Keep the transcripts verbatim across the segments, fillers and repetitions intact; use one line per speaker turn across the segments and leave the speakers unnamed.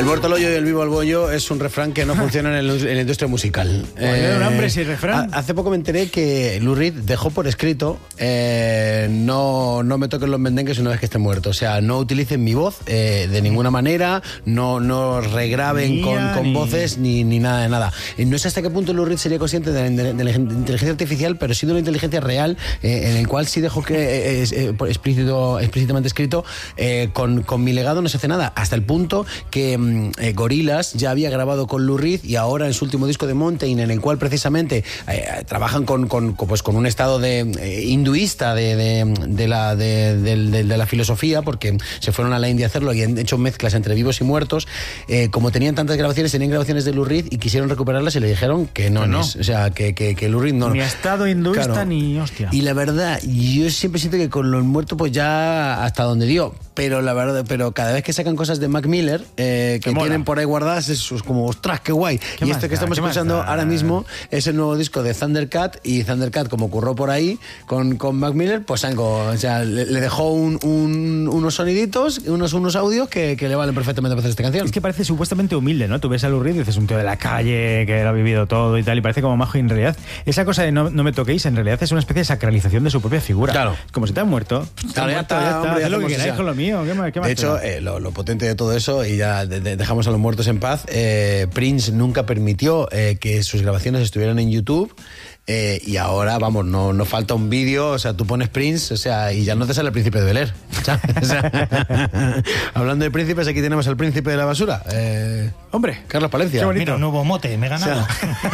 El muerto al hoyo y el vivo al bollo es un refrán que no funciona en, el, en la industria musical.
Eh, un hambre sin refrán.
Hace poco me enteré que Lou Reed dejó por escrito eh, no, no me toquen los mendengues una vez que esté muerto. O sea, no utilicen mi voz eh, de ninguna manera, no, no regraben
Ni
con,
a,
con
ni...
voces ni, ni nada de nada. No sé hasta qué punto Lou Reed sería consciente de la, de, de la inteligencia artificial, pero sí de la inteligencia real, eh, en el cual sí dejó que eh, eh, explícito, explícitamente escrito eh, con, con mi legado no se hace nada, hasta el punto que Eh, Gorillaz ya había grabado con Lou Reed y ahora en su último disco de Mountain, en el cual precisamente eh, trabajan con, con, pues con un estado de eh, hinduista de, de, de, la, de, de, de, de la filosofía, porque se fueron a la India a hacerlo y han hecho mezclas entre vivos y muertos. Eh, como tenían tantas grabaciones, tenían grabaciones de Lou Reed y quisieron recuperarlas y le dijeron que no, no. Es, o sea, que, que, que Lou Reed no.
Ni estado hinduista, claro, ni hostia.
Y la verdad, yo siempre siento que con los muertos pues ya hasta donde dio. Pero la verdad, pero cada vez que sacan cosas de Mac Miller, eh, que tienen por ahí guardadas, es como, ostras, qué guay.
¿Qué
y esto que estamos escuchando ahora mismo es el nuevo disco de Thundercat, y Thundercat, como curró por ahí con, con Mac Miller, pues algo, o sea, le, le dejó un, un, unos soniditos, unos, unos audios que, que le valen perfectamente para hacer esta canción.
Es que parece supuestamente humilde, ¿no? Tú ves a Lou Reed y dices, un tío de la calle que lo ha vivido todo y tal, y parece como majo, y en realidad esa cosa de no, no me toquéis, en realidad es una especie de sacralización de su propia figura.
Claro.
Como si te han muerto.
Claro, ya está,
ya está,
hombre, ya
haz lo que
hacemos,
queráis
o sea,
con lo mío. ¿Qué más, qué más
de hecho, eh, lo, lo potente de todo eso, y ya de, de, dejamos a los muertos en paz, eh, Prince nunca permitió eh, que sus grabaciones estuvieran en YouTube. Eh, y ahora, vamos, no, no falta un vídeo, o sea, tú pones Prince, o sea, y ya no te sale el príncipe de Bel-Air. O sea, hablando de príncipes, aquí tenemos al príncipe de la basura. Eh,
Hombre,
Carlos Palencia.
Mira, un nuevo mote, me he ganado.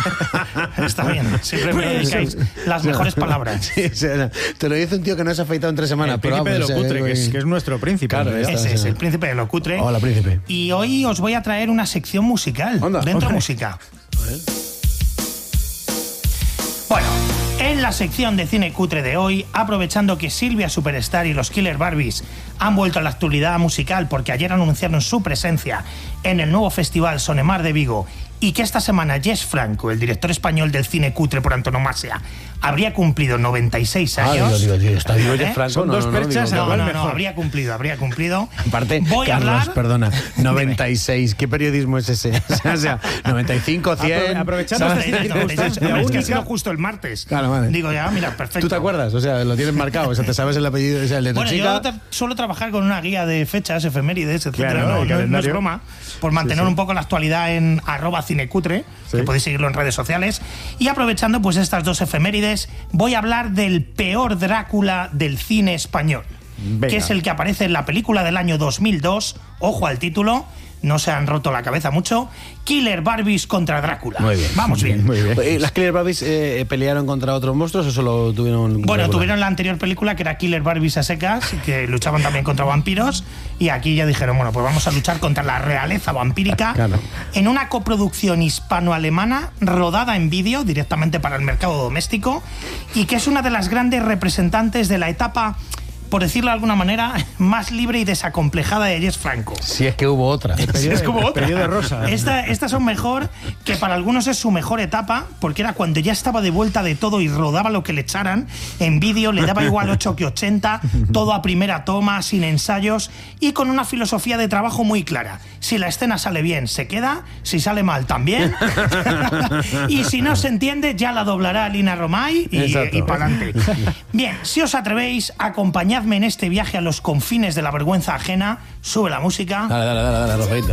O sea, está bien, siempre me dedicáis las mejores palabras.
Sí, o sea, te lo dice un tío que no se ha afeitado en tres semanas.
El príncipe
pero,
de lo cutre,
eh,
que, es, que es nuestro príncipe.
Claro,
¿no?
está,
Ese
sí,
es
sí.
el príncipe de lo cutre.
Hola, príncipe.
Y hoy os voy a traer una sección musical.
Onda,
dentro
hombre.
música. Bueno, en la sección de cine cutre de hoy, aprovechando que Silvia Superstar y los Killer Barbies han vuelto a la actualidad musical porque ayer anunciaron su presencia en el nuevo festival Sonemar de Vigo, y que esta semana Jess Franco, el director español del cine cutre por antonomasia, habría cumplido noventa y seis años.
Ah, digo, digo, digo, está vivo
¿Eh?
Jess Franco.
Son
no,
dos
no, no,
perchas,
digo,
No,
igual
no, no,
mejor.
habría cumplido, habría cumplido.
Aparte,
Voy a
Carlos,
hablar...
perdona, noventa y seis, ¿qué periodismo es ese? O sea, noventa y cinco, cien...
Apro- aprovechando
¿sabes?
esta
noventa y seis,
La
es que ha
única-
sido justo el martes.
Claro, vale.
Digo, ya, mira, perfecto.
¿Tú te acuerdas? O sea, lo tienes marcado, o sea, te sabes el apellido, o sea, el de tu
Bueno,
chica...
yo te- suelo trabajar con una guía de fechas, efemérides, etcétera.
Claro,
no,
el
no- no es
calendario.
broma. Por mantener
Sí, sí.
un poco la actualidad en arroba cinecutre,
Sí.
que podéis seguirlo en redes sociales. Y aprovechando pues estas dos efemérides, voy a hablar del peor Drácula del cine español.
Venga.
Que es el que aparece en la película del año dos mil dos, ojo al título, no se han roto la cabeza mucho, Killer Barbies contra Drácula.
Muy bien.
Vamos bien.
Muy bien.
Eh, ¿Las Killer Barbies eh, pelearon contra otros monstruos o solo tuvieron...?
Bueno,
Drácula?
tuvieron la anterior película que era Killer Barbies a secas, que luchaban también contra vampiros, y aquí ya dijeron, bueno, pues vamos a luchar contra la realeza vampírica
Claro.
en una coproducción hispano-alemana rodada en vídeo directamente para el mercado doméstico, y que es una de las grandes representantes de la etapa, por decirlo de alguna manera, más libre y desacomplejada de Jess Franco.
Si es que hubo otra.
Periodo-
Es como otra.
periodo de rosa.
Esta- estas son mejor, que para algunos es su mejor etapa, porque era cuando ya estaba de vuelta de todo y rodaba lo que le echaran en vídeo, le daba igual ocho que ochenta, todo a primera toma, sin ensayos, y con una filosofía de trabajo muy clara. Si la escena sale bien, se queda; si sale mal, también. Y si no se entiende, ya la doblará Lina Romay y,
Exacto.
y para adelante. Bien, si os atrevéis, acompañadme en este viaje a los confines de la vergüenza ajena. Sube la música.
Dale, dale, dale, dale, Rafaelito.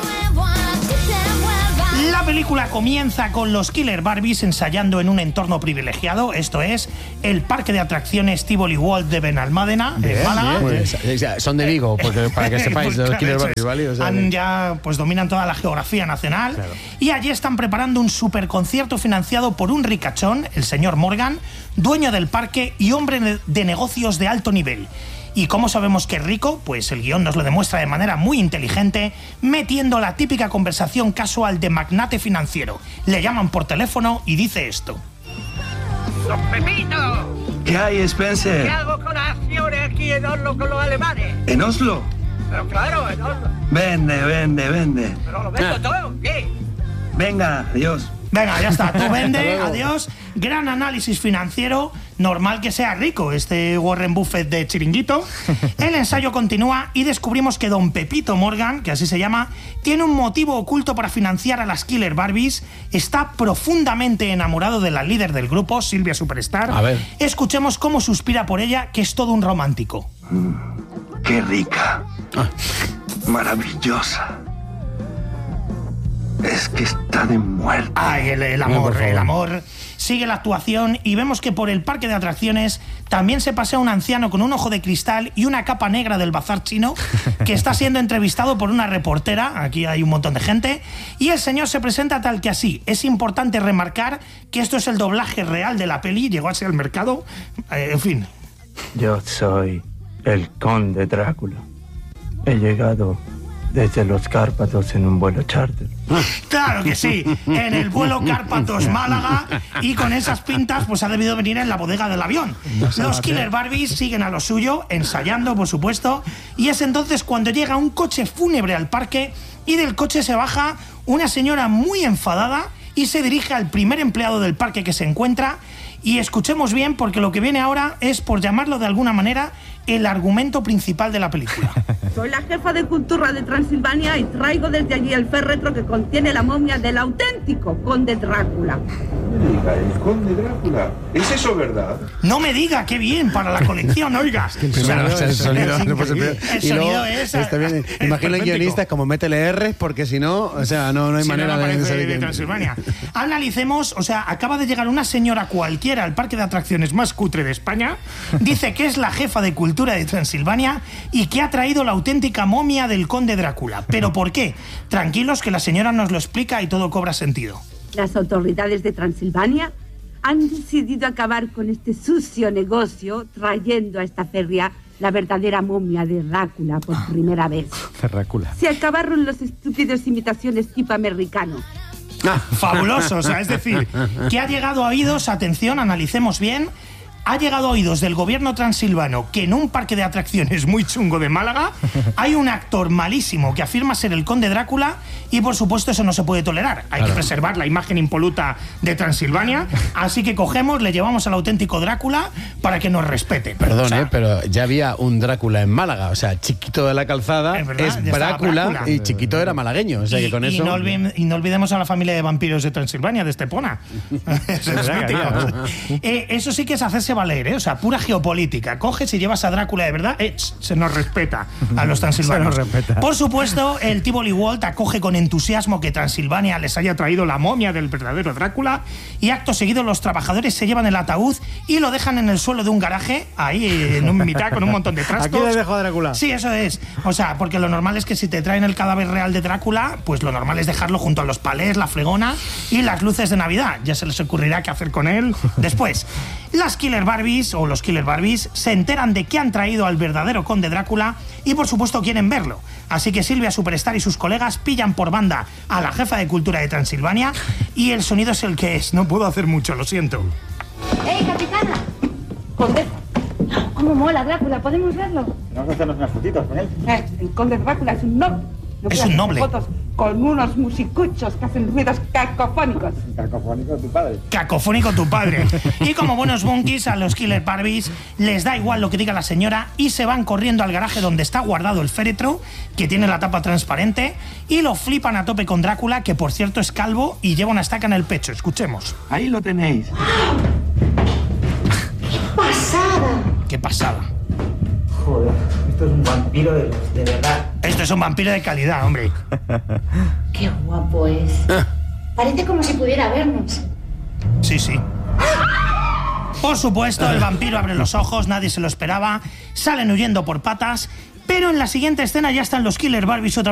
La película comienza con los Killer Barbies ensayando en un entorno privilegiado, esto es, el parque de atracciones Tivoli World de Benalmádena, en Málaga.
Muy bien. O sea, son de Vigo, porque, para que sepáis,
Pues
los
claro,
Killer
eso
Barbies,
es.
¿vale? O sea,
Han ya, pues dominan toda la geografía nacional. Y allí están preparando un superconcierto financiado por un ricachón, el señor Morgan, dueño del parque y hombre de negocios de alto nivel. ¿Y cómo sabemos que es rico? Pues el guión nos lo demuestra de manera muy inteligente, metiendo la típica conversación casual de magnate financiero. Le llaman por teléfono y dice esto.
¡Don Pepito!
¿Qué hay, Spencer?
¿Qué hago con las acciones aquí en Oslo con los alemanes?
¿En Oslo?
Pero claro, en Oslo.
Vende, vende, vende.
Pero lo vendo todo, ¿qué?
Venga, adiós.
Venga, ya está. Tú vende, adiós. Gran análisis financiero. Normal que sea rico este Warren Buffett de Chiringuito. El ensayo continúa y descubrimos que don Pepito Morgan, que así se llama, tiene un motivo oculto para financiar a las Killer Barbies. Está profundamente enamorado de la líder del grupo, Silvia Superstar.
A ver.
Escuchemos cómo suspira por ella, que es todo un romántico.
Mm, ¡qué rica!
Ah.
Maravillosa. Es que está de muerte.
Ay, el, el amor, el amor. Sigue la actuación y vemos que por el parque de atracciones también se pasea un anciano con un ojo de cristal y una capa negra del bazar chino que está siendo entrevistado por una reportera. Aquí hay un montón de gente. Y el señor se presenta tal que así. Es importante remarcar que esto es el doblaje real de la peli. Llegó así al mercado. Eh, en fin.
Yo soy el conde Drácula. He llegado desde los Cárpatos en un vuelo charter.
Claro que sí, en el vuelo Cárpatos-Málaga, y con esas pintas pues ha debido venir en la bodega del avión. Los Killer Barbies siguen a lo suyo, ensayando por supuesto, y es entonces cuando llega un coche fúnebre al parque y del coche se baja una señora muy enfadada y se dirige al primer empleado del parque que se encuentra. Y escuchemos bien, porque lo que viene ahora es, por llamarlo de alguna manera, el argumento principal de la película.
Soy la jefa de cultura de Transilvania y traigo desde allí el féretro que contiene la momia del auténtico conde Drácula.
No me diga, el conde Drácula. ¿Es eso verdad?
No me diga, qué bien para la colección, oiga.
Es que el sonido, o sea, el sonido,
es
no puede ser
increíble.
peor.
El
Y luego,
sonido es...
está bien. Imagino guionistas como métele R, porque si no, o sea, no, no hay
Si
manera
no, no
de,
parece
saber
de
quién-
Transilvania. Analicemos, o sea, acaba de llegar una señora cualquiera al parque de atracciones más cutre de España, dice que es la jefa de cultura de Transilvania y que ha traído la auténtica momia del conde Drácula. ¿Pero por qué? Tranquilos, que la señora nos lo explica y todo cobra sentido.
Las autoridades de Transilvania han decidido acabar con este sucio negocio trayendo a esta feria la verdadera momia de Drácula por primera vez.
Drácula.
Se acabaron los estúpidos imitaciones tipo americano.
Ah, fabuloso, o sea, es decir, que ha llegado a oídos, atención, analicemos bien, ha llegado a oídos del gobierno transilvano que en un parque de atracciones muy chungo de Málaga hay un actor malísimo que afirma ser el conde Drácula y por supuesto eso no se puede tolerar. Hay claro. que preservar la imagen impoluta de Transilvania, así que cogemos, le llevamos al auténtico Drácula para que nos respeten.
Perdón,
o sea,
eh, pero ya había un Drácula en Málaga, o sea, Chiquito de la Calzada
es, verdad,
es
ya estaba
Drácula,
Drácula
y Chiquito era malagueño, o sea
y,
que con
y
eso...
No olvide, y no olvidemos a la familia de vampiros de Transilvania, de Estepona. Eso es mítico. Eh, eso sí que es hacerse valer, ¿eh? O sea, pura geopolítica. Coges y llevas a Drácula de verdad, eh, se nos respeta a los transilvanos.
Se nos respeta.
Por supuesto, el Tivoli World acoge con entusiasmo que Transilvania les haya traído la momia del verdadero Drácula y acto seguido los trabajadores se llevan el ataúd y lo dejan en el suelo de un garaje, ahí en un mitad con un montón de trastos.
Aquí le dejo a Drácula.
Sí, eso es. O sea, porque lo normal es que si te traen el cadáver real de Drácula, pues lo normal es dejarlo junto a los palés, la fregona y las luces de Navidad. Ya se les ocurrirá qué hacer con él después. Las Killer Barbies o los Killer Barbies se enteran de que han traído al verdadero conde Drácula y por supuesto quieren verlo. Así que Silvia Superstar y sus colegas pillan por banda a la jefa de cultura de Transilvania y el sonido es el que es. No puedo hacer mucho, lo siento.
¡Ey, capitana! Conde, ¿cómo mola Drácula? ¿Podemos verlo?
Vamos a hacernos unas fotitos con él.
Eh, el conde Drácula es un noble. No
es
puede
un
hacer
noble.
Fotos con unos musicuchos que hacen ruidos cacofónicos.
Cacofónico tu padre.
Cacofónico tu padre. Y como buenos monkeys, a los Killer Barbies les da igual lo que diga la señora y se van corriendo al garaje donde está guardado el féretro, que tiene la tapa transparente, y lo flipan a tope con Drácula, que por cierto es calvo y lleva una estaca en el pecho. Escuchemos.
Ahí lo tenéis.
¡Pasada!
¡Qué pasada!
Joder, esto es un vampiro de, de verdad.
Esto es un vampiro de calidad, hombre.
¡Qué guapo es! Parece como si pudiera vernos.
Sí, sí. Por supuesto, el vampiro abre los ojos, nadie se lo esperaba, salen huyendo por patas, pero en la siguiente escena ya están los Killer Barbies otra